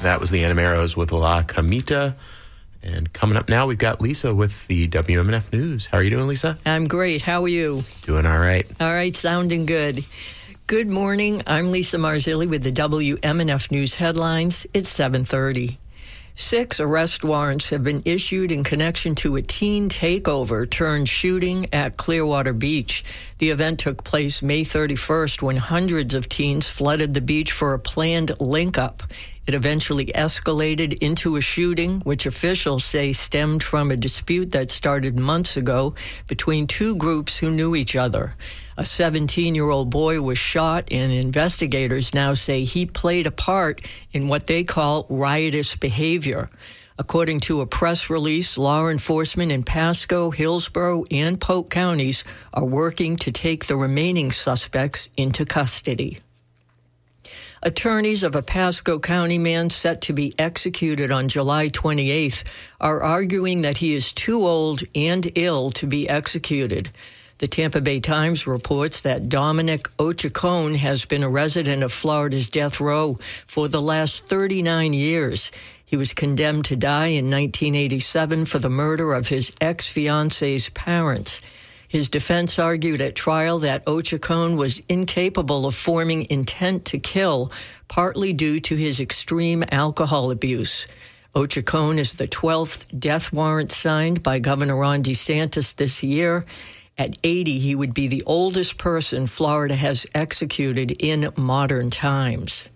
That was the Animeros with La Camita. And coming up now, we've got Lisa with the WMNF News. How are you doing, Lisa? I'm great. How are you? Doing all right. All right, sounding good. Good morning. I'm Lisa Marzilli with the WMNF News headlines. It's 7:30. 6 arrest warrants have been issued in connection to a teen takeover turned shooting at Clearwater Beach. The event took place May 31st when hundreds of teens flooded the beach for a planned link-up. It eventually escalated into a shooting, which officials say stemmed from a dispute that started months ago between two groups who knew each other. A 17-year-old boy was shot, and investigators now say he played a part in what they call riotous behavior. According to a press release, law enforcement in Pasco, Hillsborough, and Polk counties are working to take the remaining suspects into custody. Attorneys of a Pasco County man set to be executed on July 28th are arguing that he is too old and ill to be executed. The Tampa Bay Times reports that Dominic Ochacon has been a resident of Florida's death row for the last 39 years. He was condemned to die in 1987 for the murder of his ex-fiance's parents. His defense argued at trial that Ochacon was incapable of forming intent to kill, partly due to his extreme alcohol abuse. Ochacon is the 12th death warrant signed by Governor Ron DeSantis this year. At 80, he would be the oldest person Florida has executed in modern times.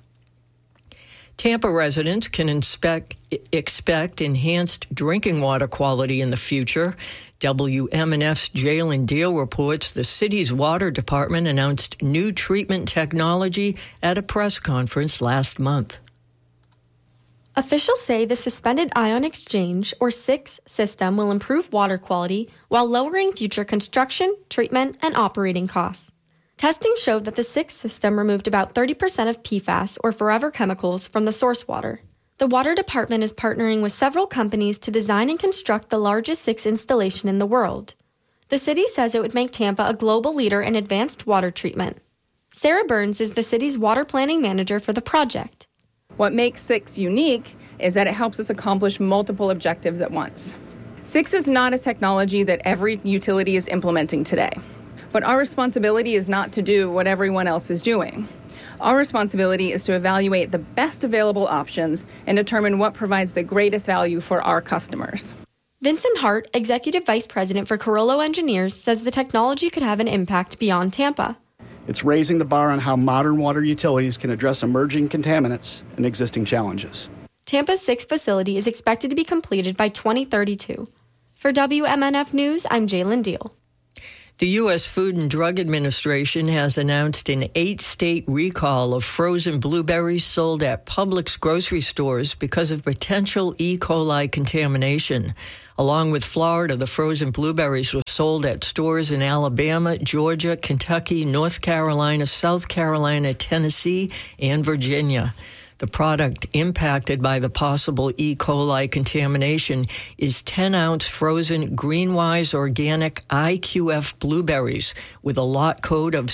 Tampa residents can expect enhanced drinking water quality in the future. WMNF's Jalen Deal reports the city's water department announced new treatment technology at a press conference last month. Officials say the Suspended Ion Exchange, or SIX, system will improve water quality while lowering future construction, treatment, and operating costs. Testing showed that the SIX system removed about 30% of PFAS, or forever chemicals, from the source water. The water department is partnering with several companies to design and construct the largest SIX installation in the world. The city says it would make Tampa a global leader in advanced water treatment. Sarah Burns is the city's water planning manager for the project. What makes SIX unique is that it helps us accomplish multiple objectives at once. SIX is not a technology that every utility is implementing today. But our responsibility is not to do what everyone else is doing. Our responsibility is to evaluate the best available options and determine what provides the greatest value for our customers. Vincent Hart, Executive Vice President for Carollo Engineers, says the technology could have an impact beyond Tampa. It's raising the bar on how modern water utilities can address emerging contaminants and existing challenges. Tampa's SIX facility is expected to be completed by 2032. For WMNF News, I'm Jalen Deal. The U.S. Food and Drug Administration has announced an 8-state recall of frozen blueberries sold at Publix grocery stores because of potential E. coli contamination. Along with Florida, the frozen blueberries were sold at stores in Alabama, Georgia, Kentucky, North Carolina, South Carolina, Tennessee, and Virginia. The product impacted by the possible E. coli contamination is 10-ounce frozen Greenwise Organic IQF blueberries with a lot code of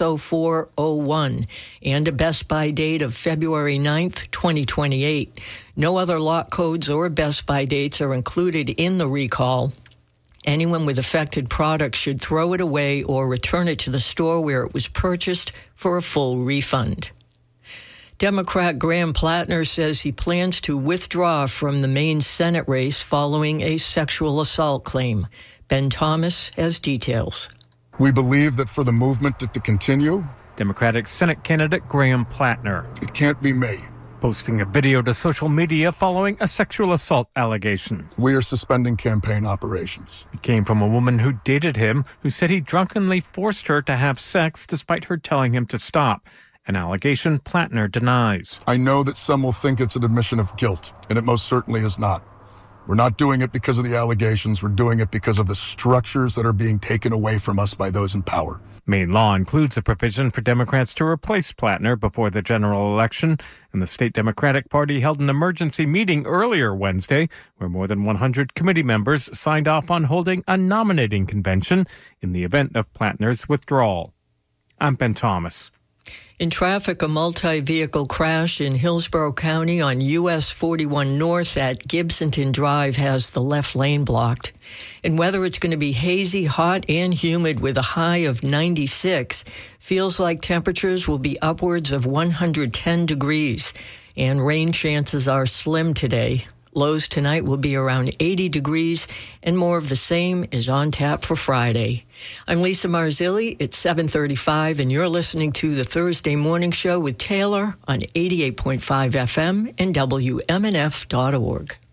60401 and a Best By date of February 9th, 2028. No other lot codes or Best By dates are included in the recall. Anyone with affected products should throw it away or return it to the store where it was purchased for a full refund. Democrat Graham Plattner says he plans to withdraw from the Maine Senate race following a sexual assault claim. Ben Thomas has details. We believe that for the movement to continue, Democratic Senate candidate Graham Plattner, it can't be me. Posting a video to social media following a sexual assault allegation. We are suspending campaign operations. It came from a woman who dated him who said he drunkenly forced her to have sex despite her telling him to stop. An allegation Plattner denies. I know that some will think it's an admission of guilt, and it most certainly is not. We're not doing it because of the allegations. We're doing it because of the structures that are being taken away from us by those in power. Maine law includes a provision for Democrats to replace Plattner before the general election, and the state Democratic Party held an emergency meeting earlier Wednesday where more than 100 committee members signed off on holding a nominating convention in the event of Plattner's withdrawal. I'm Ben Thomas. In traffic, a multi-vehicle crash in Hillsborough County on US 41 North at Gibsonton Drive has the left lane blocked. In weather, it's going to be hazy, hot, and humid with a high of 96. Feels like temperatures will be upwards of 110 degrees, and rain chances are slim today. Lows tonight will be around 80 degrees, and more of the same is on tap for Friday. I'm Lisa Marzilli. It's 7:35, and you're listening to the Thursday Morning Show with Taylor on 88.5 FM and WMNF.org.